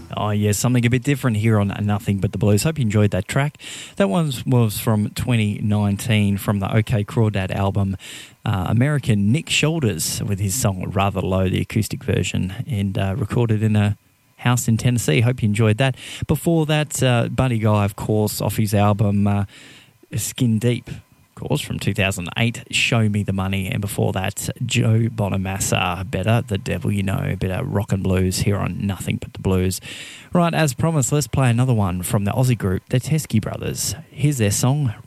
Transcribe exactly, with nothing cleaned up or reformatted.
Oh, yeah, something a bit different here on Nothing But The Blues. Hope you enjoyed that track. That one was from twenty nineteen from the OK Crawdad album. Uh, American Nick Shoulders with his song Rather Low, the acoustic version, and uh, recorded in a house in Tennessee. Hope you enjoyed that. Before that, uh, Buddy Guy, of course, off his album uh, Skin Deep, course, from two thousand eight, Show Me the Money, and before that, Joe Bonamassa, Better the Devil You Know, a bit of rock and blues here on Nothing But The Blues. Right, as promised, let's play another one from the Aussie group, the Teskey Brothers. Here's their song,